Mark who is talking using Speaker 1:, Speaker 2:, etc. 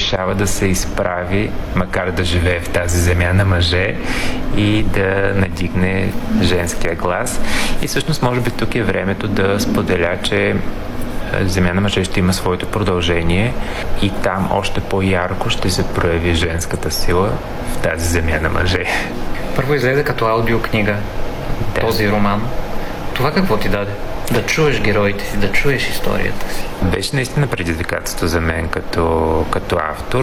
Speaker 1: решава да се изправи, макар да живее в тази земя на мъже, и да надигне женския глас. И всъщност може би тук е времето да споделя, че Земя на мъже ще има своето продължение и там още по-ярко ще се прояви женската сила в тази Земя на мъже.
Speaker 2: Първо излезе като аудиокнига този роман. Това какво ти даде? Да чуеш героите си, да чуеш историята си.
Speaker 1: Беше наистина предизвикателство за мен като автор.